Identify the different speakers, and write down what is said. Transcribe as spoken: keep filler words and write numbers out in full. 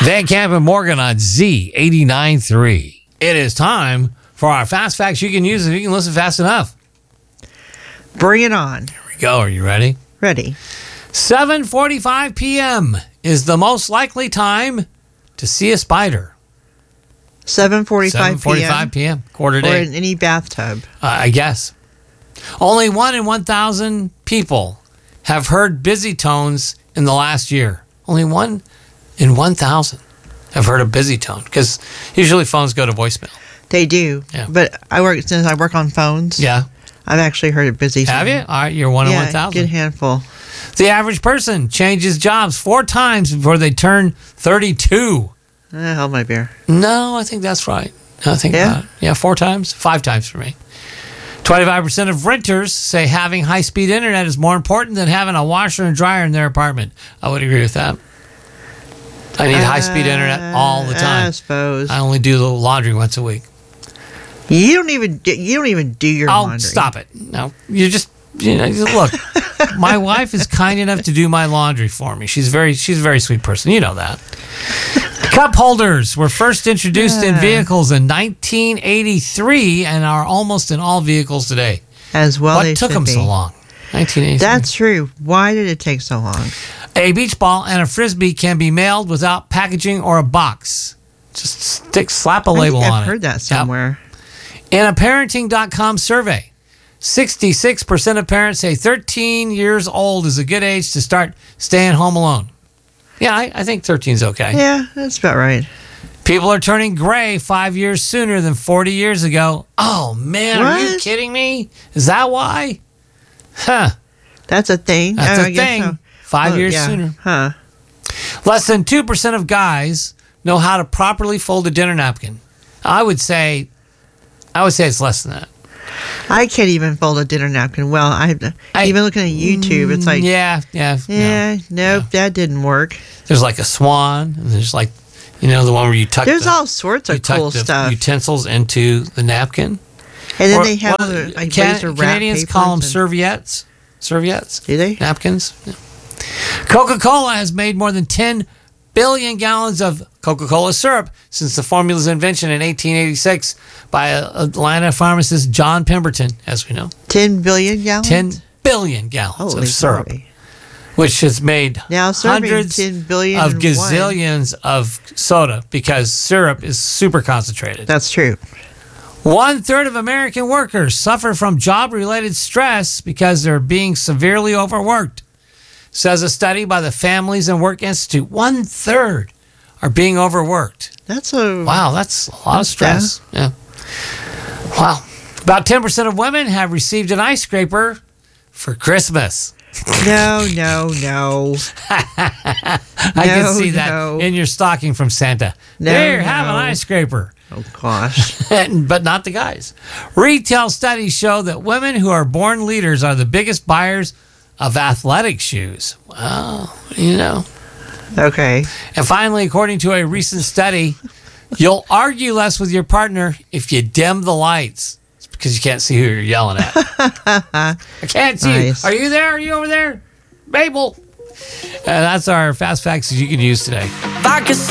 Speaker 1: Van Camp and Morgan on Z eighty-nine point three. It is time for our fast facts you can use if you can listen fast enough.
Speaker 2: Bring it on.
Speaker 1: Here we go. Are you ready?
Speaker 2: Ready.
Speaker 1: seven forty-five p.m. is the most likely time to see a spider.
Speaker 2: seven forty-five
Speaker 1: seven forty-five p.m. Quarter day.
Speaker 2: Or in any bathtub.
Speaker 1: Uh, I guess. Only one in one thousand people have heard busy tones in the last year. Only one in one thousand have heard a busy tone because usually phones go to voicemail.
Speaker 2: They do.
Speaker 1: Yeah.
Speaker 2: But I work since I work on phones.
Speaker 1: Yeah.
Speaker 2: I've actually heard it busy.
Speaker 1: Have you? All right, you're one in
Speaker 2: yeah,
Speaker 1: one thousand.
Speaker 2: Good handful.
Speaker 1: The average person changes jobs four times before they turn thirty-two.
Speaker 2: Uh, hold my beer.
Speaker 1: No, I think that's right. I think
Speaker 2: Yeah?
Speaker 1: about it. Yeah, four times, five times for me. twenty-five percent of renters say having high-speed internet is more important than having a washer and dryer in their apartment. I would agree with that. I need
Speaker 2: Uh,
Speaker 1: high-speed internet all the time.
Speaker 2: I suppose.
Speaker 1: I only do the laundry once a week.
Speaker 2: You don't even do, you don't even do your
Speaker 1: Oh,
Speaker 2: laundry.
Speaker 1: stop it. No, you just, you know, look, my wife is kind enough to do my laundry for me. She's very, she's a very sweet person. You know that. Cup holders were first introduced in
Speaker 2: Yeah.
Speaker 1: vehicles in nineteen eighty-three and are almost in all vehicles today.
Speaker 2: As well
Speaker 1: what
Speaker 2: they
Speaker 1: took
Speaker 2: should
Speaker 1: them
Speaker 2: be.
Speaker 1: so long? nineteen eighty-three.
Speaker 2: That's true. Why did it take so long?
Speaker 1: A beach ball and a frisbee can be mailed without packaging or a box. Just stick, slap a label
Speaker 2: I think
Speaker 1: on
Speaker 2: I've
Speaker 1: it.
Speaker 2: heard that
Speaker 1: Yep.
Speaker 2: somewhere.
Speaker 1: In a parenting dot com survey, sixty-six percent of parents say thirteen years old is a good age to start staying home alone. Yeah, I, I think thirteen is okay.
Speaker 2: Yeah, that's about right.
Speaker 1: People are turning gray five years sooner than forty years ago. Oh, man, are you
Speaker 2: What?
Speaker 1: kidding me? Is that why? Huh.
Speaker 2: That's a thing.
Speaker 1: That's
Speaker 2: Oh,
Speaker 1: a
Speaker 2: I guess
Speaker 1: thing.
Speaker 2: so.
Speaker 1: Five
Speaker 2: Oh,
Speaker 1: years
Speaker 2: yeah.
Speaker 1: sooner.
Speaker 2: Huh.
Speaker 1: Less than two percent of guys know how to properly fold a dinner napkin. I would say, I would say it's less than that.
Speaker 2: I can't even fold a dinner napkin well. I,
Speaker 1: I-
Speaker 2: even looking at YouTube, it's like, yeah,
Speaker 1: Yeah, yeah. no.
Speaker 2: nope, that didn't work.
Speaker 1: There's like a swan, and there's like, you know, the one where you tuck
Speaker 2: There's
Speaker 1: the,
Speaker 2: all sorts
Speaker 1: you
Speaker 2: of
Speaker 1: tuck
Speaker 2: cool
Speaker 1: the
Speaker 2: stuff.
Speaker 1: utensils into the napkin.
Speaker 2: And then
Speaker 1: Or-
Speaker 2: they have
Speaker 1: well,
Speaker 2: the like,
Speaker 1: Can-
Speaker 2: laser wrap
Speaker 1: Canadians
Speaker 2: papers
Speaker 1: call them
Speaker 2: and-
Speaker 1: serviettes. Serviettes.
Speaker 2: Do they?
Speaker 1: Napkins. Yeah. Coca-Cola has made more than ten billion gallons of Coca-Cola syrup since the formula's invention in eighteen eighty-six by Atlanta pharmacist John Pemberton, as we know.
Speaker 2: ten billion gallons?
Speaker 1: ten billion gallons
Speaker 2: Holy
Speaker 1: of syrup,
Speaker 2: moly.
Speaker 1: which has made
Speaker 2: Now serving
Speaker 1: hundreds
Speaker 2: ten billion
Speaker 1: of
Speaker 2: in one.
Speaker 1: gazillions of soda because syrup is super concentrated.
Speaker 2: That's true.
Speaker 1: One third of American workers suffer from job-related stress because they're being severely overworked, says a study by the Families and Work Institute. One third are being overworked.
Speaker 2: That's a
Speaker 1: Wow, that's a lot of stress. Yeah. Wow. About ten percent of women have received an ice scraper for Christmas.
Speaker 2: no, no, no.
Speaker 1: I can
Speaker 2: No,
Speaker 1: see that
Speaker 2: no.
Speaker 1: in your stocking from Santa.
Speaker 2: No,
Speaker 1: Here, have an
Speaker 2: no.
Speaker 1: ice scraper.
Speaker 2: Oh gosh.
Speaker 1: But not the guys. Retail studies show that women who are born leaders are the biggest buyers of athletic shoes. Well, you know.
Speaker 2: Okay.
Speaker 1: And finally, according to a recent study, you'll argue less with your partner if you dim the lights. It's because you can't see who you're yelling at. I can't see
Speaker 2: Nice.
Speaker 1: you. Are you there? Are you over there? Mabel. And that's our fast facts that you can use today.
Speaker 3: If I could